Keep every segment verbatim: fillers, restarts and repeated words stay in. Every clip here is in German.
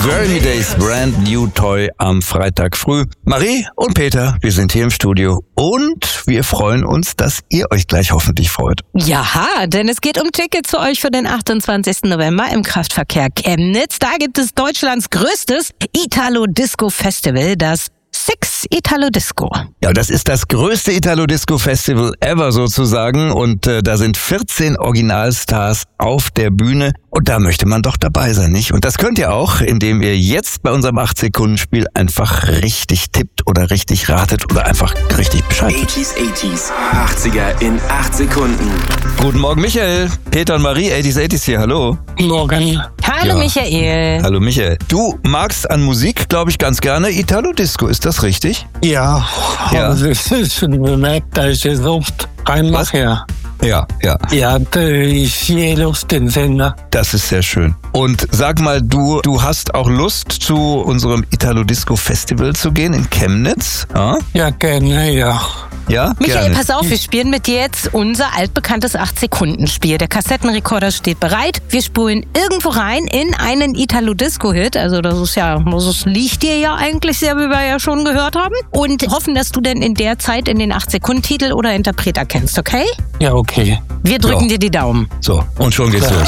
Very Days Brand New Toy am Freitag früh. Marie und Peter, wir sind hier im Studio und wir freuen uns, dass ihr euch gleich hoffentlich freut. Ja, denn es geht um Tickets für euch für den achtundzwanzigsten November im Kraftverkehr Chemnitz. Da gibt es Deutschlands größtes Italo-Disco-Festival, das Six Italo Disco. Ja, das ist das größte Italo-Disco-Festival ever sozusagen und äh, da sind vierzehn Originalstars auf der Bühne und da möchte man doch dabei sein, nicht? Und das könnt ihr auch, indem ihr jetzt bei unserem acht-Sekunden-Spiel einfach richtig tippt oder richtig ratet oder einfach richtig Bescheid wisst. achtziger, achtziger, achtziger in acht Sekunden. Guten Morgen Michael, Peter und Marie, achtziger, achtziger hier, hallo. Morgen. Hallo Ja. Michael. Hallo Michael. Du magst an Musik, glaube ich, ganz gerne Italo-Disco, ist das richtig? Ja, Ja. aber das ist schon bemerkt, da ist es oft einmal her. Ja, ja, Ja, da ist je auf den Sender. das ist sehr schön. Und sag mal, du, du hast auch Lust, zu unserem Italo-Disco-Festival zu gehen in Chemnitz? Ja, Ja, gerne, ja. ja? Michael, gerne. pass auf, wir spielen mit dir jetzt unser altbekanntes acht-Sekunden-Spiel. Der Kassettenrekorder steht bereit. Wir spulen irgendwo rein in einen Italo-Disco-Hit. Also das ist ja, das liegt dir ja eigentlich sehr, wie wir ja schon gehört haben. Und hoffen, dass du denn in der Zeit in den acht-Sekunden-Titel oder Interpret erkennst, okay? Ja, okay. Wir drücken Ja. dir die Daumen. So, und schon geht's Ja. los.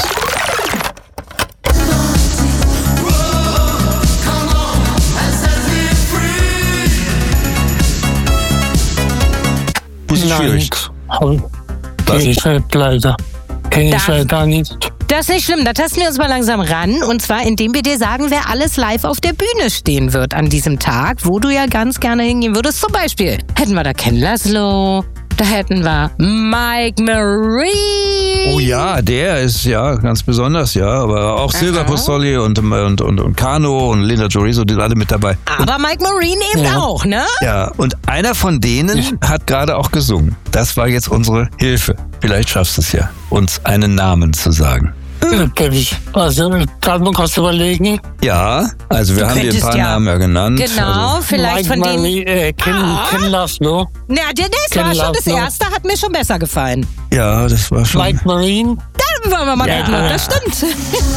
Das ist schwierig. Nein, Was? kenn ich halt leider. Kenn ich Da- leider nicht. Das ist nicht schlimm, da tasten wir uns mal langsam ran. Und zwar, indem wir dir sagen, wer alles live auf der Bühne stehen wird an diesem Tag, wo du ja ganz gerne hingehen würdest. Zum Beispiel hätten wir da Ken Laszlo, da hätten wir Mike Marie. Oh ja, der ist ja ganz besonders, ja. Aber auch Silver Postoli und, und, und, und Kano und Linda Chorizo, die sind alle mit dabei. Aber Mike Marine eben Ja. auch, ne? Ja, und einer von denen hat gerade auch gesungen. Das war jetzt unsere Hilfe. Vielleicht schaffst du es ja, uns einen Namen zu sagen. Natürlich. Also, dann kannst du überlegen. Ja, also wir Du haben dir ein könntest paar ja- Namen ja genannt. Genau, Also, vielleicht Mike von denen. Marie, äh, Ken, Ah. Ken Laszlo. Na, der, das Ken war schon das Laszlo. erste, hat mir schon besser gefallen. ja, das war schon. Mike Marine. Dann wollen wir mal Ja. gucken, ob das stimmt.